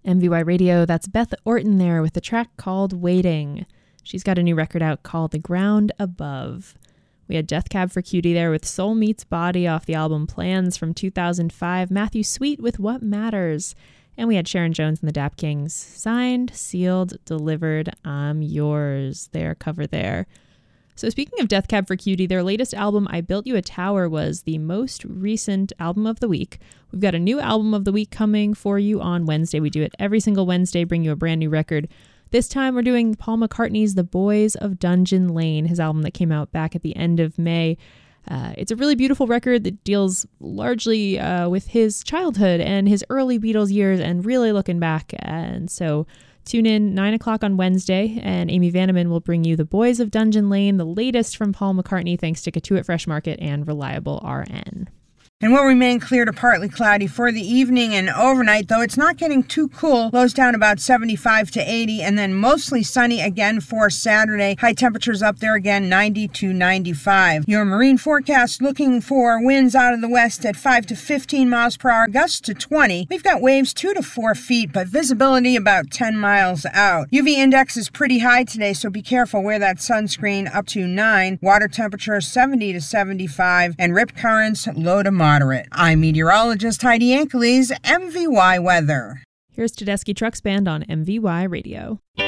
MVY Radio, that's Beth Orton there with a track called Waiting. She's got a new record out called The Ground Above. We had Death Cab for Cutie there with Soul Meets Body off the album Plans from 2005, Matthew Sweet with What Matters, and we had Sharon Jones and the Dap Kings, Signed, Sealed, Delivered, I'm Yours, their cover there. So speaking of Death Cab for Cutie, their latest album, I Built You a Tower, was the most recent album of the week. We've got a new album of the week coming for you on Wednesday. We do it every single Wednesday, bring you a brand new record. This time we're doing Paul McCartney's The Boys of Dungeon Lane, his album that came out back at the end of May. It's a really beautiful record that deals largely with his childhood and his early Beatles years and really looking back. And so tune in 9 o'clock on Wednesday, and Amy Vanneman will bring you The Boys of Dungeon Lane, the latest from Paul McCartney, thanks to Katuitt Fresh Market and Reliable RN. And will remain clear to partly cloudy for the evening and overnight, though it's not getting too cool. Lows down about 75 to 80, and then mostly sunny again for Saturday. High temperatures up there again, 90 to 95. Your marine forecast looking for winds out of the west at 5 to 15 miles per hour, gusts to 20. We've got waves 2 to 4 feet, but visibility about 10 miles out. UV index is pretty high today, so be careful. Wear that sunscreen up to 9. Water temperature 70 to 75, and rip currents low to moderate. I'm meteorologist Heidi Ankeles, MVY Weather. Here's Tedeschi Trucks Band on MVY Radio.